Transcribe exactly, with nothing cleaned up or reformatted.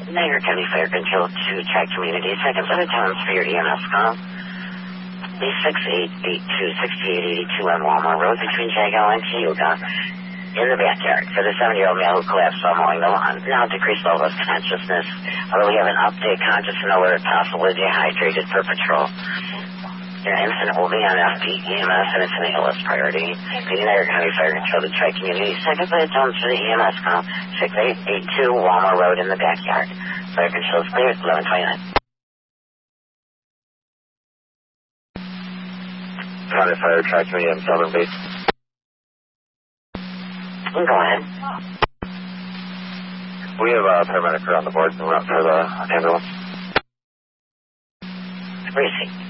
Niagara County Fire Control to Tri Community. Seconds at a time for your E M S call. B six eight eight two six eight eight two on Walmart Road between Jagal and Cayuga in the backyard for the seven-year-old male who collapsed while mowing the lawn. Now decreased level of consciousness. Although we have an update, conscious and aware, possibly dehydrated per patrol. Your incident will be on F P E M S and it's an A L S priority. The Niagara County Fire Control to Tri Community. Second flight tones for the E M S call. six eight eight two Walmart Road in the backyard. Fire Control is clear. eleven twenty-nine. County Fire Tri Community in Southern Base. Go ahead. We have a paramedic crew on the board and we're up for the ambulance. Where is he?